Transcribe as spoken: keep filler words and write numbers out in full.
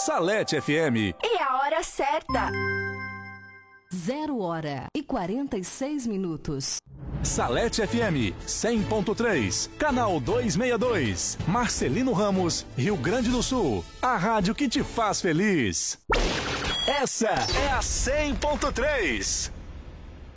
Salete F M. E a hora certa. Zero hora e quarenta e seis minutos. Salete F M cem ponto três, canal duzentos e sessenta e dois, Marcelino Ramos, Rio Grande do Sul. A rádio que te faz feliz. Essa é a cem ponto três.